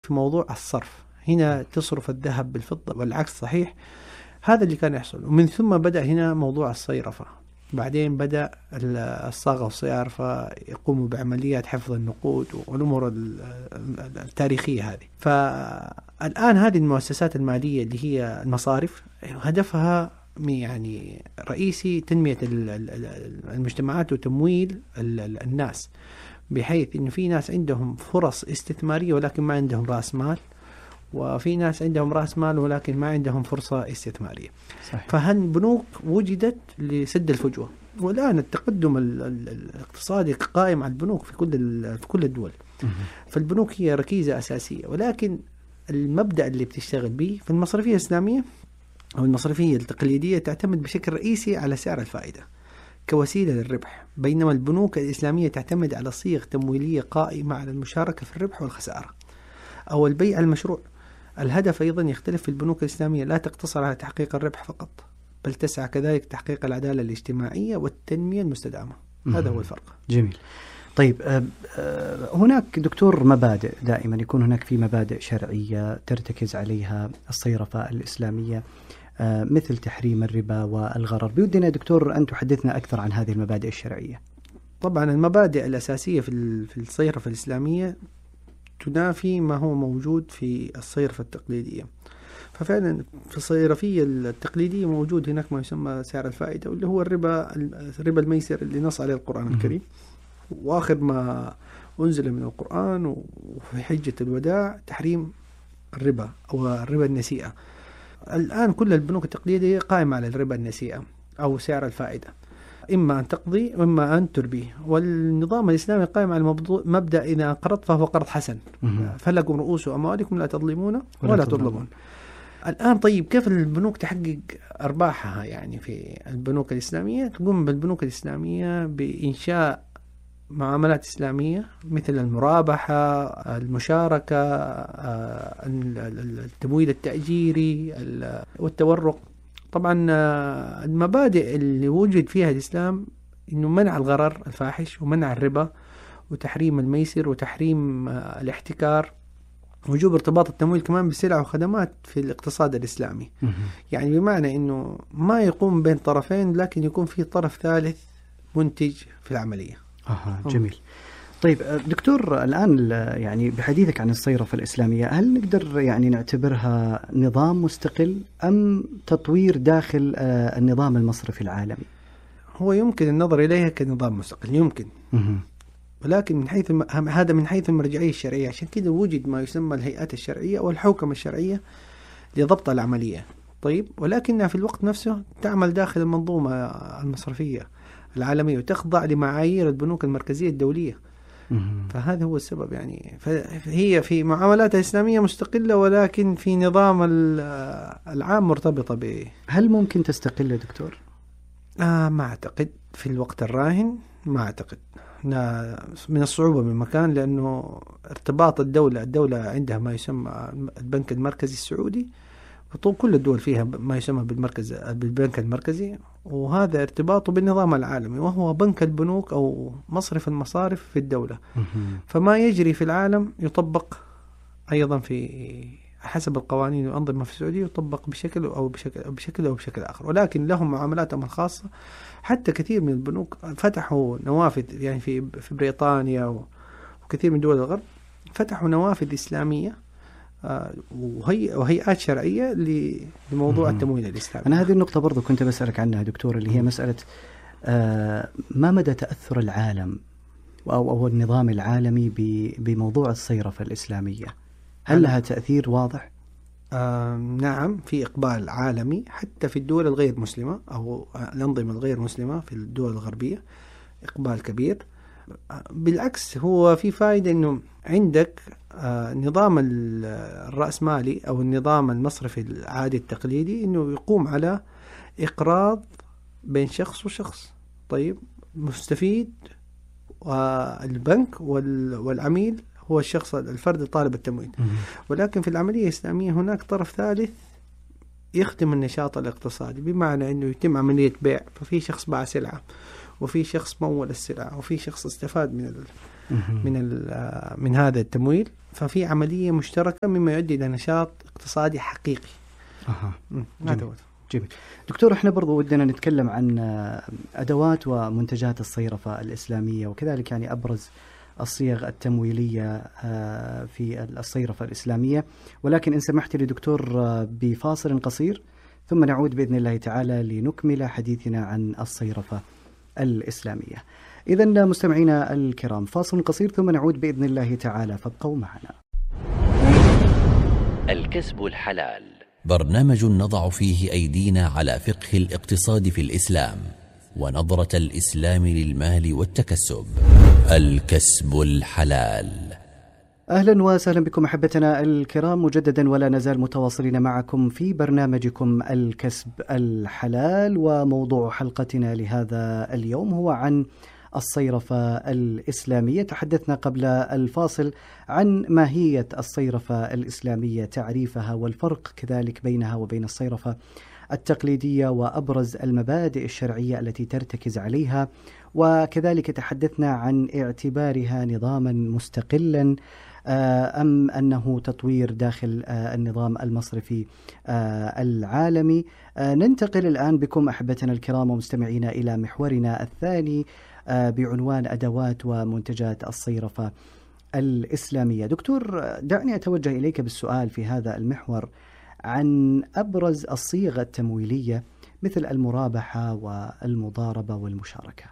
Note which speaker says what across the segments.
Speaker 1: في موضوع الصرف. هنا تصرف الذهب بالفضة والعكس صحيح. هذا اللي كان يحصل. ومن ثم بدأ هنا موضوع الصيرفة. بعدين بدأ الصاغة والصيار فيقوموا بعمليات حفظ النقود والأمور التاريخية هذه. فالآن هذه المؤسسات المالية اللي هي المصارف هدفها يعني رئيسي تنمية المجتمعات وتمويل الناس، بحيث إنه في ناس عندهم فرص استثمارية ولكن ما عندهم رأس مال، وفي ناس عندهم رأس مال ولكن ما عندهم فرصة استثمارية. صحيح. فهالبنوك وجدت لسد الفجوة، والآن التقدم الاقتصادي قائم على البنوك في كل الدول. فالبنوك هي ركيزة أساسية، ولكن المبدأ اللي بتشتغل به في المصرفية الإسلامية أو المصرفية التقليدية تعتمد بشكل رئيسي على سعر الفائدة كوسيلة للربح، بينما البنوك الإسلامية تعتمد على صيغ تمويلية قائمة على المشاركة في الربح والخسارة أو البيع المشروع. الهدف أيضا يختلف في البنوك الإسلامية، لا تقتصر على تحقيق الربح فقط، بل تسعى كذلك تحقيق العدالة الاجتماعية والتنمية المستدامة. هذا هو الفرق.
Speaker 2: جميل. طيب هناك دكتور مبادئ، دائما يكون هناك في مبادئ شرعية ترتكز عليها الصيرفة الإسلامية، مثل تحريم الربا والغرر. بودنا دكتور أن تحدثنا أكثر عن هذه المبادئ الشرعية.
Speaker 1: طبعا المبادئ الأساسية في الصيرفة الإسلامية تنافي ما هو موجود في الصيرفة التقليدية. ففعلا في الصيرفية التقليدية موجود هناك ما يسمى سعر الفائدة، واللي هو الربا الميسر اللي نص عليه القرآن الكريم، وآخر ما أنزل من القرآن وفي حجة الوداع تحريم الربا أو الربا النسيئة. الآن كل البنوك التقليدية قائمة على الربا النسيئة أو سعر الفائدة، إما أن تقضي وإما أن تربي. والنظام الإسلامي قائم على مبدأ إذا قرضت فهو قرض حسن، فلكم رؤوس أموالكم لا تظلمون ولا تظلمون. الآن طيب كيف البنوك تحقق أرباحها؟ يعني في البنوك الإسلامية تقوم بالبنوك الإسلامية بإنشاء معاملات إسلامية مثل المرابحة، المشاركة، التمويل التأجيري والتورق. طبعا المبادئ اللي وجد فيها الإسلام إنه منع الغرر الفاحش ومنع الربا وتحريم الميسر وتحريم الاحتكار، وجوب ارتباط التمويل كمان بسلع وخدمات في الاقتصاد الإسلامي. يعني بمعنى إنه ما يقوم بين طرفين، لكن يكون في طرف ثالث منتج في العملية.
Speaker 2: جميل. طيب دكتور، الآن يعني بحديثك عن الصيرفة الإسلامية، هل نقدر يعني نعتبرها نظام مستقل أم تطوير داخل النظام المصرفي العالمي؟
Speaker 1: هو يمكن النظر إليها كنظام مستقل، يمكن، ولكن من حيث المرجعية الشرعية. عشان كده وجد ما يسمى الهيئات الشرعية أو الحوكمة الشرعية لضبط العملية. طيب، ولكنها في الوقت نفسه تعمل داخل المنظومة المصرفية العالمية وتخضع لمعايير البنوك المركزية الدولية. فهذا هو السبب. يعني فهي في معاملاتها الإسلامية مستقلة، ولكن في نظام العام مرتبطة به.
Speaker 2: هل ممكن تستقل يا دكتور؟
Speaker 1: ما أعتقد في الوقت الراهن، ما أعتقد. من الصعوبة من مكان، لأنه ارتباط الدولة عندها ما يسمى البنك المركزي السعودي، وطول كل الدول فيها ما يسمى بالبنك المركزي، وهذا ارتباطه بالنظام العالمي وهو بنك البنوك أو مصرف المصارف في الدولة. فما يجري في العالم يطبق أيضا في حسب القوانين والأنظمة في السعودية، يطبق بشكل أو بشكل آخر، ولكن لهم معاملاتهم الخاصة. حتى كثير من البنوك فتحوا نوافذ، يعني في بريطانيا وكثير من دول الغرب فتحوا نوافذ إسلامية وهيئات شرعية لموضوع التمويل الإسلامي.
Speaker 2: أنا هذه النقطة برضو كنت بسألك عنها دكتور، اللي هي مسألة ما مدى تأثر العالم أو النظام العالمي بموضوع الصيرفة الإسلامية؟ هل لها تأثير واضح؟
Speaker 1: نعم، في إقبال عالمي حتى في الدول الغير مسلمة أو الأنظمة الغير مسلمة في الدول الغربية، إقبال كبير. بالعكس، هو في فائدة إنه عندك نظام الرأسمالي أو النظام المصرفي العادي التقليدي إنه يقوم على إقراض بين شخص وشخص. طيب، مستفيد والبنك والعميل هو الشخص الفرد طالب التمويل. ولكن في العملية الإسلامية هناك طرف ثالث يخدم النشاط الاقتصادي، بمعنى أنه يتم عملية بيع، ففي شخص باع سلعة وفي شخص مول السلعة وفي شخص استفاد من هذا التمويل، ففي عملية مشتركة مما يؤدي إلى نشاط اقتصادي حقيقي.
Speaker 2: جميل. دكتور، احنا برضو ودنا نتكلم عن أدوات ومنتجات الصيرفة الإسلامية، وكذلك يعني أبرز الصيغ التمويلية في الصيرفة الإسلامية، ولكن إن سمحت لي دكتور بفاصل قصير ثم نعود بإذن الله تعالى لنكمل حديثنا عن الصيرفة الإسلامية. إذن مستمعينا الكرام، فاصل قصير ثم نعود بإذن الله تعالى، فابقوا معنا.
Speaker 3: الكسب الحلال،
Speaker 4: برنامج نضع فيه أيدينا على فقه الاقتصاد في الإسلام ونظرة الإسلام للمال والتكسب. الكسب الحلال.
Speaker 2: أهلا وسهلا بكم أحبتنا الكرام مجددا، ولا نزال متواصلين معكم في برنامجكم الكسب الحلال، وموضوع حلقتنا لهذا اليوم هو عن الصيرفة الإسلامية. تحدثنا قبل الفاصل عن ماهية الصيرفة الإسلامية، تعريفها والفرق كذلك بينها وبين الصيرفة التقليدية، وأبرز المبادئ الشرعية التي ترتكز عليها، وكذلك تحدثنا عن اعتبارها نظاما مستقلا أم أنه تطوير داخل النظام المصرفي العالمي. ننتقل الآن بكم أحبتنا الكرام ومستمعينا إلى محورنا الثاني بعنوان أدوات ومنتجات الصيرفة الإسلامية. دكتور، دعني أتوجه إليك بالسؤال في هذا المحور عن أبرز الصيغ التمويلية مثل المرابحة والمضاربة والمشاركة.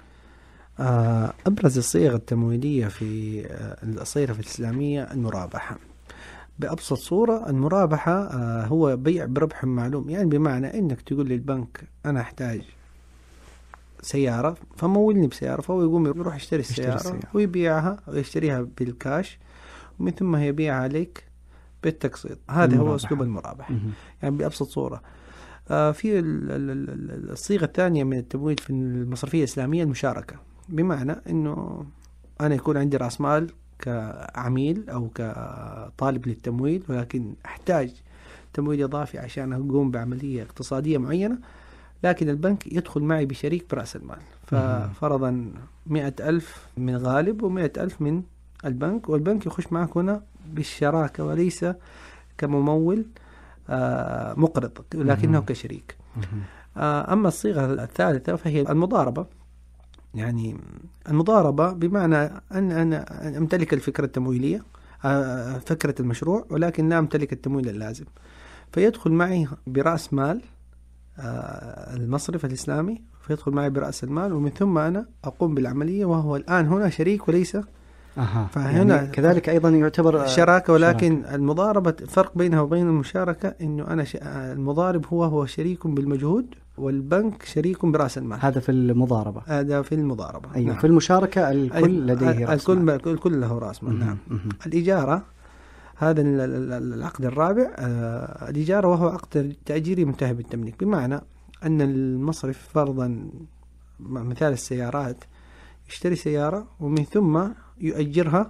Speaker 1: أبرز الصيغ التمويلية في الصيرفة الإسلامية المرابحة. بأبسط صورة، المرابحة هو بيع بربح معلوم، يعني بمعنى أنك تقول للبنك أنا أحتاج سيارة فمولني بسيارة، فهو يقوم يروح يشتري السيارة ويبيعها ويشتريها بالكاش، ومن ثم يبيعها عليك بالتقسيط. هذا هو أسلوب المرابحة يعني بأبسط صورة. في الصيغة الثانية من التمويل في المصرفية الإسلامية المشاركة، بمعنى أنه أنا يكون عندي رأس مال كعميل أو كطالب للتمويل، ولكن أحتاج تمويل إضافي عشان أقوم بعملية اقتصادية معينة، لكن البنك يدخل معي بشريك برأس المال. ففرضا 100,000 من غالب و100,000 من البنك، والبنك يخش معك هنا بالشراكة وليس كممول مقرض، لكنه كشريك. أما الصيغة الثالثة فهي المضاربة. يعني المضاربة بمعنى أن أنا أمتلك الفكرة التمويلية، فكرة المشروع، ولكن لا أمتلك التمويل اللازم، فيدخل معي برأس مال المصرف الإسلامي، فيدخل معي برأس المال، ومن ثم أنا أقوم بالعملية، وهو الآن هنا شريك وليس
Speaker 2: فهنا يعني كذلك أيضا يعتبر
Speaker 1: شراكة. ولكن شراكة. المضاربة الفرق بينها وبين المشاركة إنه أنا المضارب هو شريك بالمجهود، والبنك شريك برأس المال.
Speaker 2: هذا في المضاربة.
Speaker 1: هذا في المضاربة.
Speaker 2: أيوة. نعم. في المشاركة الكل لديه رأس مال.
Speaker 1: الكل له رأس مال. نعم. الإجارة، هذا العقد الرابع، الإجارة، وهو عقد تأجيري منتهي بالتمليك، بمعنى أن المصرف فرضا مثال السيارات يشتري سيارة ومن ثم يؤجرها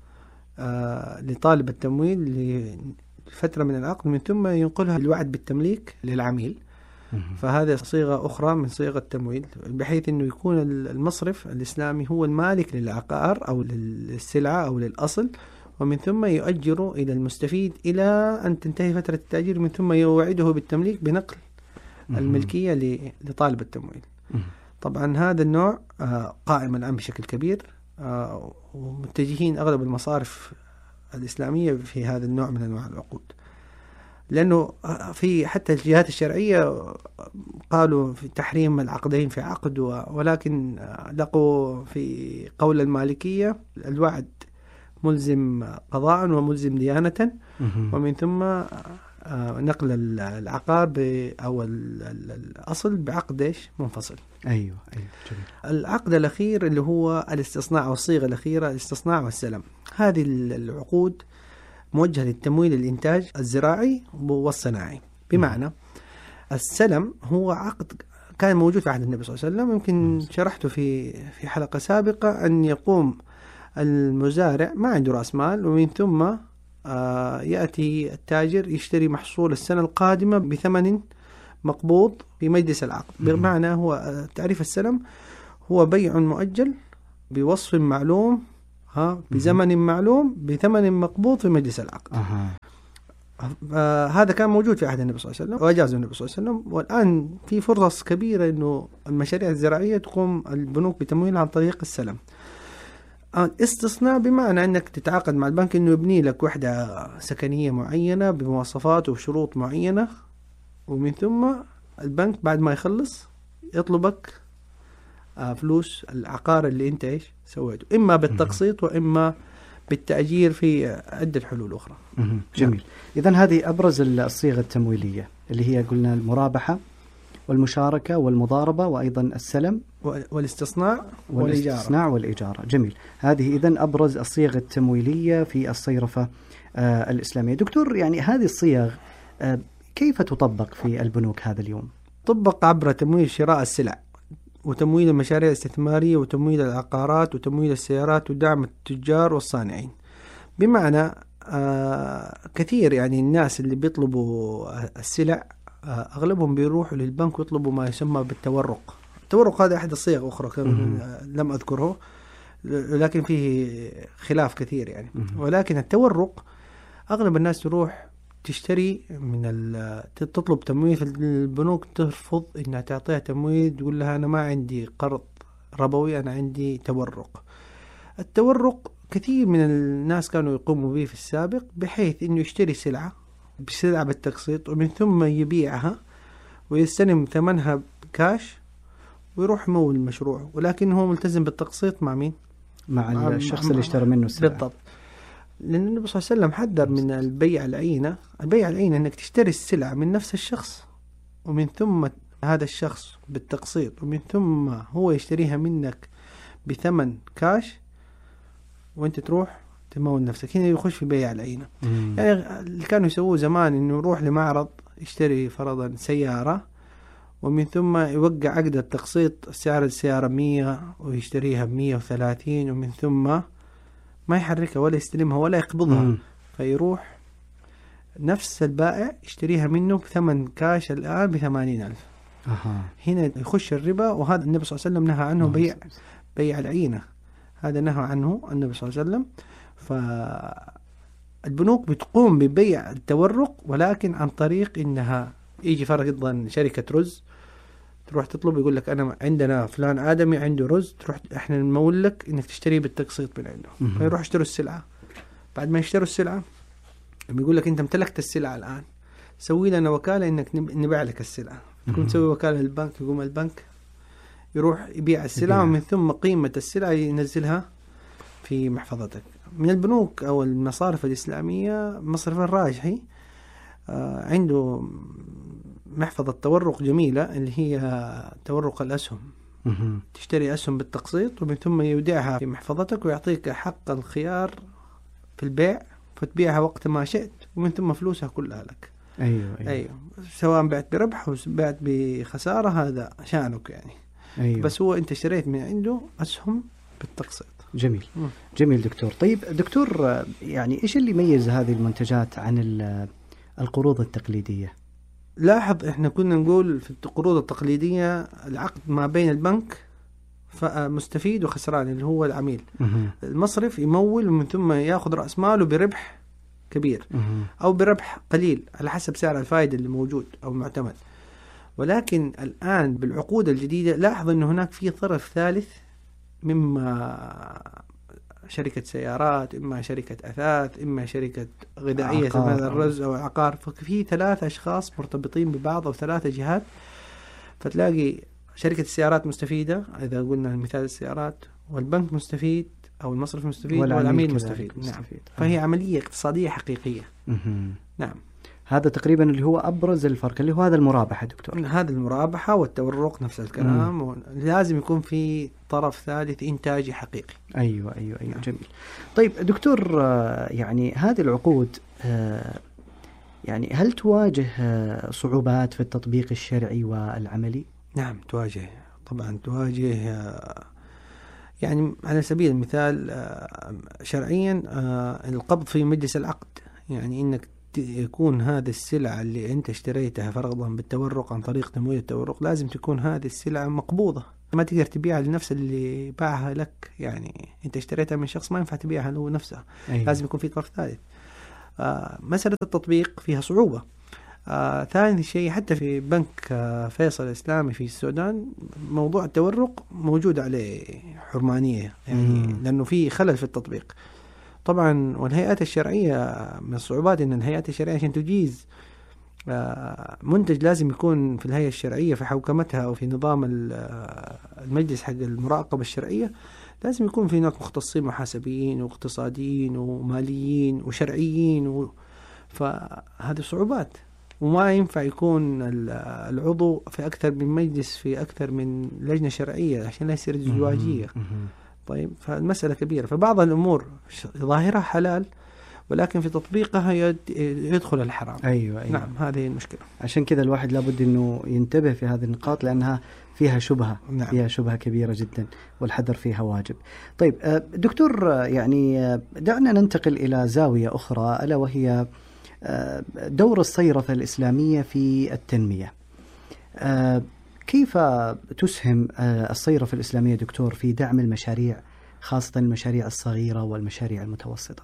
Speaker 1: لطالب التمويل لفترة من العقد، من ثم ينقلها الوعد بالتمليك للعميل. فهذه صيغة أخرى من صيغة التمويل، بحيث أنه يكون المصرف الإسلامي هو المالك للعقار أو للسلعة أو للأصل، ومن ثم يؤجر إلى المستفيد إلى أن تنتهي فترة التأجير، من ثم يوعده بالتمليك بنقل الملكية لطالب التمويل. طبعا هذا النوع قائم الآن بشكل كبير، ومتجهين أغلب المصارف الإسلامية في هذا النوع من أنواع العقود، لأنه في حتى الجهات الشرعية قالوا في تحريم العقدين في عقد، ولكن لقوا في قول المالكية الوعد ملزم قضاء وملزم ديانة، ومن ثم نقل العقار أو الأصل بعقد منفصل.
Speaker 2: أيوة جميل.
Speaker 1: العقد الأخير اللي هو الاستصناع، أو الصيغة الأخيرة الاستصناع والسلم. هذه العقود موجهة للتمويل الإنتاج الزراعي والصناعي، بمعنى السلم هو عقد كان موجود في عهد النبي صلى الله عليه وسلم، يمكن شرحته في حلقة سابقة، أن يقوم المزارع ما عنده رأس مال، ومن ثم يأتي التاجر يشتري محصول السنة القادمة بثمن مقبوض في مجلس العقد. بمعنى هو تعريف السلم هو بيع مؤجل بوصف معلوم بزمن معلوم بثمن مقبوض في مجلس العقد. هذا كان موجود في عهد النبي صلى الله عليه وسلم وأجازه النبي صلى الله عليه وسلم، والآن في فرص كبيرة إنه المشاريع الزراعية تقوم البنوك بتمويلها عن طريق السلم. استصناع بمعنى أنك تتعاقد مع البنك إنه يبني لك وحدة سكنية معينة بمواصفات وشروط معينة، ومن ثم البنك بعد ما يخلص يطلبك فلوس العقار اللي انت ايش سويته، اما بالتقسيط واما بالتأجير في عدة حلول اخرى.
Speaker 2: جميل. اذا هذه ابرز الصيغ التمويلية اللي هي قلنا المرابحة والمشاركة والمضاربة وايضا السلم
Speaker 1: والاستصناع
Speaker 2: والإجارة. جميل. هذه اذا ابرز الصيغ التمويلية في الصيرفة الإسلامية. دكتور، يعني هذه الصيغ كيف تطبق في البنوك هذا اليوم؟
Speaker 1: طبق عبر تمويل شراء السلع وتمويل المشاريع الاستثمارية وتمويل العقارات وتمويل السيارات ودعم التجار والصانعين. بمعنى كثير يعني الناس اللي بيطلبوا السلع أغلبهم بيروحوا للبنك ويطلبوا ما يسمى بالتورق. التورق هذا أحد الصيغ أخرى لم أذكره، لكن فيه خلاف كثير يعني. ولكن التورق أغلب الناس تروح تشتري تطلب تمويل في البنوك، ترفض إنها تعطيها تمويل، تقول لها أنا ما عندي قرض ربوي، أنا عندي تورق. التورق كثير من الناس كانوا يقوموا به في السابق، بحيث إنه يشتري سلعة بالتقسيط ومن ثم يبيعها ويستلم ثمنها كاش ويروح يمول المشروع، ولكن هو ملتزم بالتقسيط مع مين؟
Speaker 2: مع الشخص اللي اشترى منه السلعة.
Speaker 1: بالضبط. لأن النبي صلى الله عليه وسلم حذر من البيع العينة. البيع العينة أنك تشتري السلعة من نفس الشخص ومن ثم هذا الشخص بالتقسيط ومن ثم هو يشتريها منك بثمن كاش وانت تروح تمول نفسك. هنا يخش في بيع العينة. يعني اللي كانوا يسووه زمان انه يروح لمعرض يشتري فرضا سيارة ومن ثم يوقع عقد التقسيط، سعر السيارة 100 ويشتريها ب130 ومن ثم ما يحركها ولا يستلمها ولا يقبضها. فيروح نفس البائع يشتريها منه بثمن كاش الآن ب80,000. هنا يخش الربا، وهذا النبي صلى الله عليه وسلم نهى عنه. بيع العينة هذا نهى عنه النبي صلى الله عليه وسلم. فالبنوك بتقوم ببيع التورق، ولكن عن طريق إنها يجي فرضا شركة رز تروح تطلب، يقول لك أنا عندنا فلان آدمي عنده رز، تروح إحنا نمول لك إنك تشتريه بالتقسيط من عنده. فيروح يشتروا السلعة. بعد ما يشتروا السلعة بيقول لك أنت امتلكت السلعة الآن، سوي لنا وكالة إنك نبيع لك السلعة. تكون تسوي وكالة للبنك، يقوم البنك يروح يبيع السلعة ومن ثم قيمة السلعة ينزلها في محفظتك. من البنوك أو المصارف الإسلامية مصرف الراجحي عنده محفظة تورق جميلة اللي هي تورق الأسهم. تشتري أسهم بالتقسيط ومن ثم يودعها في محفظتك ويعطيك حق الخيار في البيع، فتبيعها وقت ما شئت ومن ثم فلوسها كلها لك. أيوة. سواء بعت بربح أو بعت بخسارة هذا شأنك يعني. أيوة. بس هو أنت اشتريت من عنده أسهم بالتقسيط.
Speaker 2: جميل. جميل دكتور. طيب دكتور، يعني إيش اللي يميز هذه المنتجات عن القروض التقليدية؟
Speaker 1: لاحظ إحنا كنا نقول في القروض التقليدية العقد ما بين البنك مستفيد وخسران اللي هو العميل. المصرف يمول ومن ثم يأخذ رأس ماله بربح كبير أو بربح قليل على حسب سعر الفائدة اللي موجود أو المعتمد. ولكن الآن بالعقود الجديدة لاحظ أنه هناك في طرف ثالث، مما شركة سيارات، إما شركة أثاث، إما شركة غذائية مثل الرز أو العقار. ففي 3 أشخاص مرتبطين ببعض أو 3 جهات. فتلاقي شركة السيارات مستفيدة إذا قلنا مثال السيارات، والبنك مستفيد أو المصرف مستفيد والعميل مستفيد. نعم. فهي عملية اقتصادية حقيقية. نعم.
Speaker 2: هذا تقريبا اللي هو أبرز الفرق، اللي هو هذا المرابحة دكتور.
Speaker 1: هذا المرابحة والتورق نفس الكلام. لازم يكون في طرف ثالث إنتاجي حقيقي.
Speaker 2: أيوة. جميل. طيب دكتور، يعني هذه العقود يعني هل تواجه صعوبات في التطبيق الشرعي والعملي؟
Speaker 1: نعم تواجه، طبعا تواجه. يعني على سبيل المثال شرعيا القبض في مجلس العقد، يعني إنك يكون هذه السلعة اللي أنت اشتريتها فرضا بالتورق عن طريق تمويل التورق، لازم تكون هذه السلعة مقبوضة ما تقدر تبيعها لنفس اللي باعها لك، يعني أنت اشتريتها من شخص ما ينفع تبيعها له نفسها.
Speaker 2: أيوة.
Speaker 1: لازم يكون في طرف ثالث. مسألة التطبيق فيها صعوبة. ثاني شيء حتى في بنك فيصل الإسلامي في السودان موضوع التورق موجود عليه حرمانية، يعني لأنه في خلل في التطبيق طبعا. والهيئات الشرعية من الصعوبات أن الهيئات الشرعية عشان تجيز منتج لازم يكون في الهيئة الشرعية في حوكمتها أو في نظام المجلس حق المراقبة الشرعية، لازم يكون في هناك مختصين محاسبيين واقتصاديين وماليين وشرعيين فهذه صعوبات. وما ينفع يكون العضو في أكثر من مجلس في أكثر من لجنة شرعية عشان لا يصير ازدواجية. طيب فالمسألة كبيرة. فبعض الأمور ظاهرها حلال ولكن في تطبيقها يدخل الحرام.
Speaker 2: أيوة.
Speaker 1: نعم هذه المشكلة.
Speaker 2: عشان كذا الواحد لابد أنه ينتبه في هذه النقاط لأنها فيها شبهة.
Speaker 1: نعم.
Speaker 2: فيها شبهة كبيرة جدا والحذر فيها واجب. طيب دكتور، يعني دعنا ننتقل إلى زاوية أخرى ألا وهي دور الصيرفة الإسلامية في التنمية. كيف تسهم الصيرفة الإسلامية دكتور في دعم المشاريع، خاصة المشاريع الصغيرة والمشاريع المتوسطة؟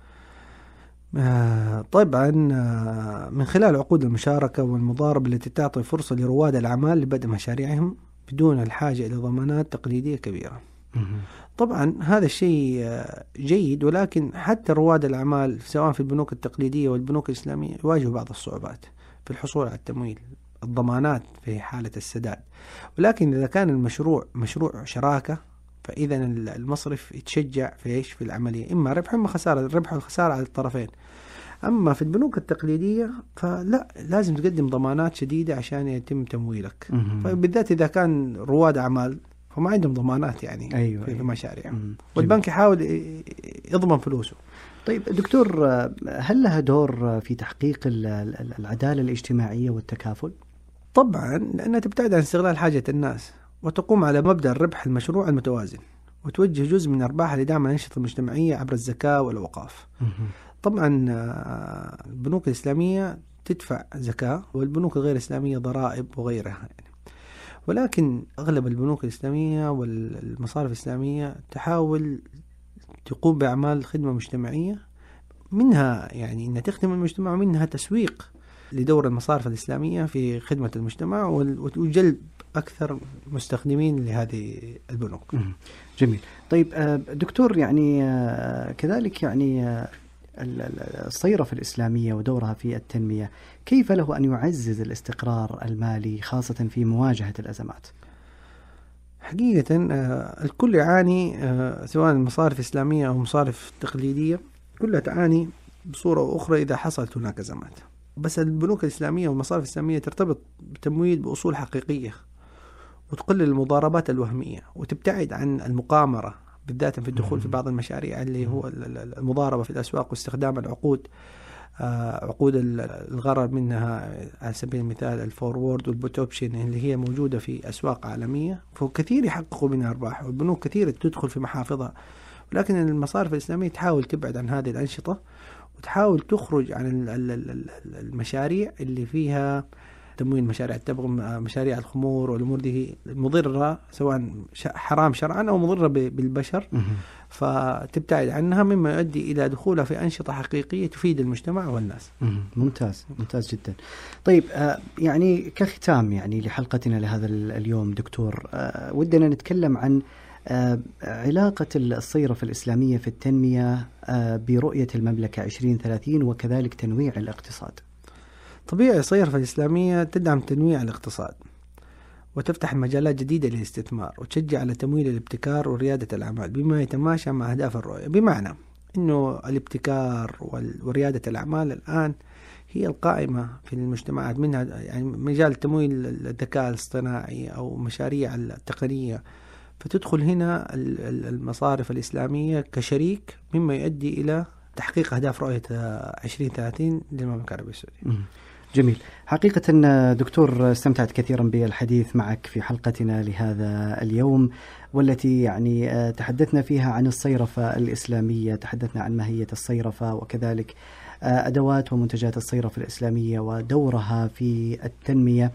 Speaker 1: طبعا من خلال عقود المشاركة والمضاربة التي تعطي فرصة لرواد الأعمال لبدء مشاريعهم بدون الحاجة إلى ضمانات تقليدية كبيرة. طبعا هذا الشيء جيد، ولكن حتى رواد الأعمال سواء في البنوك التقليدية والبنوك الإسلامية يواجهوا بعض الصعوبات في الحصول على التمويل، الضمانات في حالة السداد. ولكن إذا كان المشروع مشروع شراكة فإذا المصرف يتشجع في إيش في العملية، إما ربح إما خسارة، الربح والخسارة على الطرفين. أما في البنوك التقليدية فلا، لازم تقدم ضمانات شديدة عشان يتم تمويلك. فبالذات إذا كان رواد أعمال فما عندهم ضمانات يعني.
Speaker 2: أيوة.
Speaker 1: في المشاريع. والبنك يحاول يضمن فلوسه.
Speaker 2: طيب دكتور، هل لها دور في تحقيق العدالة الاجتماعية والتكافل؟
Speaker 1: طبعا، لأنها تبتعد عن استغلال حاجة الناس وتقوم على مبدأ الربح المشروع المتوازن، وتوجه جزء من أرباحها لدعم الأنشطة المجتمعية عبر الزكاة والأوقاف. طبعا البنوك الإسلامية تدفع زكاة والبنوك الغير إسلامية ضرائب وغيرها يعني. ولكن أغلب البنوك الإسلامية والمصارف الإسلامية تحاول تقوم بأعمال خدمة مجتمعية، منها يعني أنها تخدم المجتمع ومنها تسويق لدور المصارف الإسلامية في خدمة المجتمع وجلب أكثر مستخدمين لهذه البنوك.
Speaker 2: جميل. طيب دكتور، يعني كذلك يعني الصيرفة الإسلامية ودورها في التنمية كيف له أن يعزز الاستقرار المالي خاصة في مواجهة الأزمات؟
Speaker 1: حقيقة الكل يعاني، سواء المصارف الإسلامية أو مصارف تقليدية كلها تعاني بصورة أو أخرى إذا حصلت هناك أزمات. بس البنوك الإسلامية والمصارف الإسلامية ترتبط بتمويل بأصول حقيقية وتقلل المضاربات الوهمية وتبتعد عن المقامرة، بالذات في الدخول في بعض المشاريع اللي هو المضاربة في الأسواق واستخدام العقود، عقود الغرر منها على سبيل المثال الفورورد والبوت اوبشن اللي هي موجودة في أسواق عالمية، فكثير يحققوا منها أرباح والبنوك كثير تدخل في محافظها. ولكن المصارف الإسلامية تحاول تبعد عن هذه الأنشطة وتحاول تخرج عن المشاريع اللي فيها تمويل مشاريع التبغ، مشاريع الخمور والأمور دي مضرة سواء حرام شرعا أو مضرة بالبشر، فتبتعد عنها مما يؤدي إلى دخولها في أنشطة حقيقية تفيد المجتمع والناس.
Speaker 2: ممتاز جدا. طيب يعني كختام يعني لحلقتنا لهذا اليوم دكتور، ودنا نتكلم عن علاقة الصيرفة الإسلامية في التنمية برؤية المملكة 2030 وكذلك تنويع الاقتصاد.
Speaker 1: طبيعي الصيرفة الإسلامية تدعم تنويع الاقتصاد وتفتح مجالات جديدة للاستثمار وتشجع على تمويل الابتكار وريادة الأعمال بما يتماشى مع أهداف الرؤية، بمعنى أنه الابتكار وريادة الأعمال الآن هي القائمة في المجتمعات، منها يعني مجال تمويل الذكاء الاصطناعي أو مشاريع التقنية، فتدخل هنا المصارف الإسلامية كشريك مما يؤدي إلى تحقيق أهداف رؤية 2030 للمملكة العربية السعودية.
Speaker 2: جميل. حقيقة دكتور استمتعت كثيرا بالحديث معك في حلقتنا لهذا اليوم، والتي يعني تحدثنا فيها عن الصيرفة الإسلامية، تحدثنا عن ماهية الصيرفة وكذلك أدوات ومنتجات الصيرفة الإسلامية ودورها في التنمية،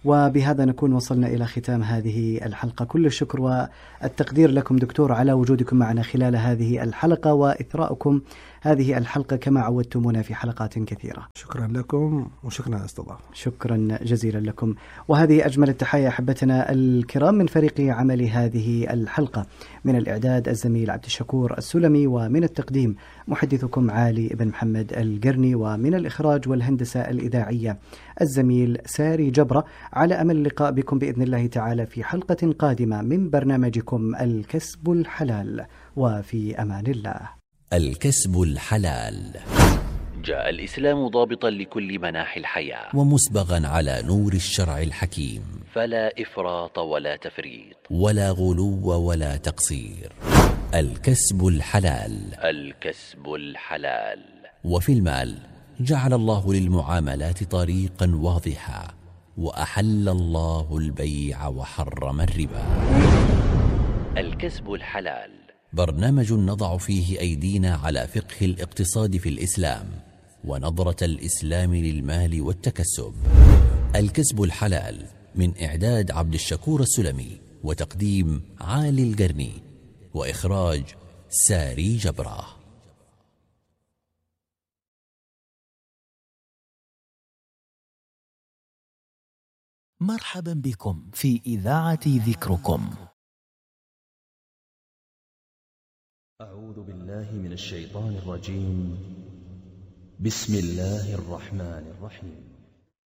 Speaker 2: وبهذا نكون وصلنا إلى ختام هذه الحلقة. كل الشكر والتقدير لكم دكتور على وجودكم معنا خلال هذه الحلقة وإثراءكم هذه الحلقة كما عودتمونا في حلقات كثيرة.
Speaker 1: شكرا لكم وشكرا على الاستضافة.
Speaker 2: شكرا جزيلا لكم. وهذه أجمل التحية أحبتنا الكرام من فريق عمل هذه الحلقة، من الإعداد الزميل عبد الشكور السلمي، ومن التقديم محدثكم علي بن محمد القرني، ومن الإخراج والهندسة الإذاعية الزميل ساري جبرة. على أمل اللقاء بكم بإذن الله تعالى في حلقة قادمة من برنامجكم الكسب الحلال، وفي أمان الله.
Speaker 4: الكسب الحلال. جاء الإسلام ضابطا لكل مناحي الحياة ومسبغا على نور الشرع الحكيم، فلا إفراط ولا تفريط ولا غلو ولا تقصير. الكسب الحلال. الكسب الحلال. وفي المال جعل الله للمعاملات طريقا واضحا، وأحل الله البيع وحرم الربا. الكسب الحلال برنامج نضع فيه أيدينا على فقه الاقتصاد في الإسلام ونظرة الإسلام للمال والتكسب. الكسب الحلال من إعداد عبد الشكور السلمي وتقديم عالي القرني وإخراج ساري جبرة.
Speaker 3: مرحبا بكم في إذاعة ذكركم.
Speaker 5: أعوذ بالله من الشيطان الرجيم. بسم الله الرحمن الرحيم.